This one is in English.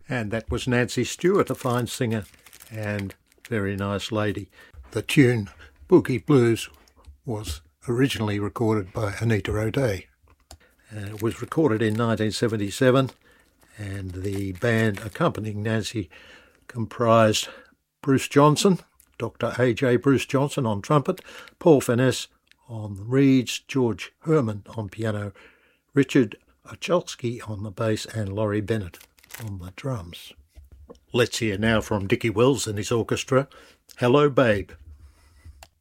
And that was Nancy Stewart, a fine singer and very nice lady. The tune Boogie Blues was originally recorded by Anita O'Day. It was recorded in 1977, and the band accompanying Nancy comprised Bruce Johnson, Dr. A.J. Bruce Johnson on trumpet, Paul Finesse on reeds, George Herman on piano, Richard Ochelski on the bass, and Laurie Bennett on the drums. Let's hear now from Dickie Wells and his orchestra, Hello Babe.